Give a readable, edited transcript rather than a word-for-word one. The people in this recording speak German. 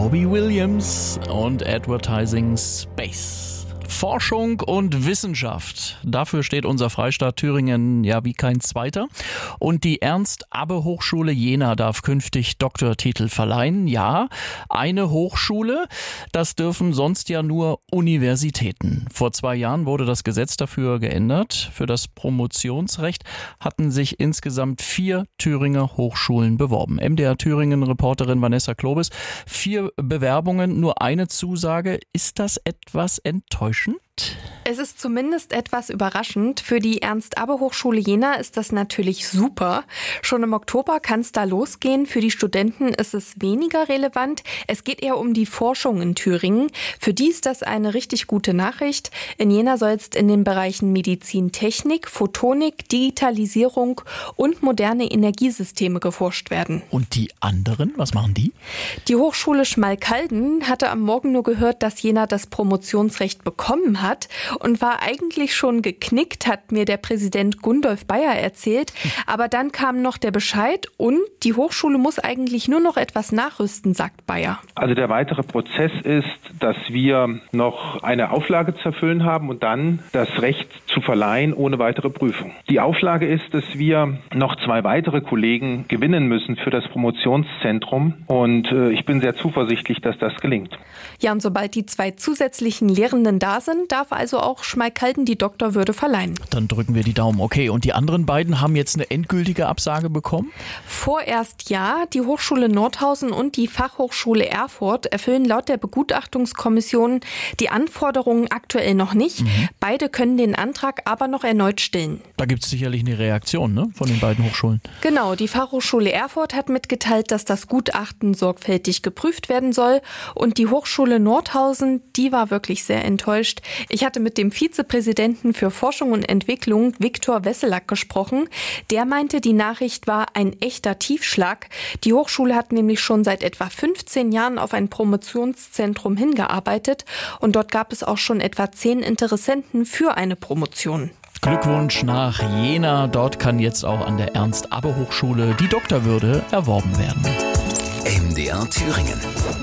Robbie Williams und Advertising Space. Forschung und Wissenschaft. Dafür steht unser Freistaat Thüringen ja wie kein zweiter. Und die Ernst-Abbe-Hochschule Jena darf künftig Doktortitel verleihen. Ja, eine Hochschule. Das dürfen sonst ja nur Universitäten. Vor 2 Jahren wurde das Gesetz dafür geändert. Für das Promotionsrecht hatten sich insgesamt 4 Thüringer Hochschulen beworben. MDR Thüringen-Reporterin Vanessa Klobes. 4 Bewerbungen, nur eine Zusage. Ist das etwas enttäuschend? Es ist zumindest etwas überraschend. Für die Ernst-Abbe-Hochschule Jena ist das natürlich super. Schon im Oktober kann es da losgehen. Für die Studenten ist es weniger relevant. Es geht eher um die Forschung in Thüringen. Für die ist das eine richtig gute Nachricht. In Jena soll es in den Bereichen Medizintechnik, Photonik, Digitalisierung und moderne Energiesysteme geforscht werden. Und die anderen, was machen die? Die Hochschule Schmalkalden hatte am Morgen nur gehört, dass Jena das Promotionsrecht bekommen hat und war eigentlich schon geknickt, hat mir der Präsident Gundolf Bayer erzählt. Aber dann kam noch der Bescheid und die Hochschule muss eigentlich nur noch etwas nachrüsten, sagt Bayer. Also der weitere Prozess ist, dass wir noch eine Auflage zu erfüllen haben und dann das Recht zu verleihen ohne weitere Prüfung. Die Auflage ist, dass wir noch 2 weitere Kollegen gewinnen müssen für das Promotionszentrum und ich bin sehr zuversichtlich, dass das gelingt. Ja, und sobald die 2 zusätzlichen Lehrenden da sind, darf also auch Schmalkalden die Doktorwürde verleihen. Dann drücken wir die Daumen. Okay, und die anderen beiden haben jetzt eine endgültige Absage bekommen? Vorerst ja. Die Hochschule Nordhausen und die Fachhochschule Erfurt erfüllen laut der Begutachtungskommission die Anforderungen aktuell noch nicht. Beide können den Antrag aber noch erneut stellen. Da gibt es sicherlich eine Reaktion, ne, von den beiden Hochschulen. Genau, die Fachhochschule Erfurt hat mitgeteilt, dass das Gutachten sorgfältig geprüft werden soll. Und die Hochschule Nordhausen, die war wirklich sehr enttäuscht. Ich hatte mit dem Vizepräsidenten für Forschung und Entwicklung, Viktor Wesselack, gesprochen. Der meinte, die Nachricht war ein echter Tiefschlag. Die Hochschule hat nämlich schon seit etwa 15 Jahren auf ein Promotionszentrum hingearbeitet und dort gab es auch schon etwa 10 Interessenten für eine Promotion. Glückwunsch nach Jena. Dort kann jetzt auch an der Ernst-Abbe-Hochschule die Doktorwürde erworben werden. MDR Thüringen.